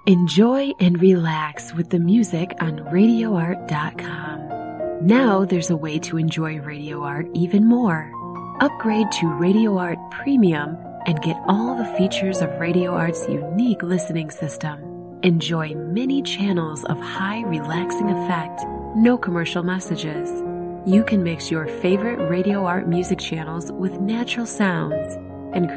Enjoy and relax with the music on RadioArt.com. Now there's a way to enjoy Radio Art even more. Upgrade to Radio Art Premium and get all the features of Radio Art's unique listening system. Enjoy many channels of high relaxing effect, no commercial messages. You can mix your favorite Radio Art music channels with natural sounds.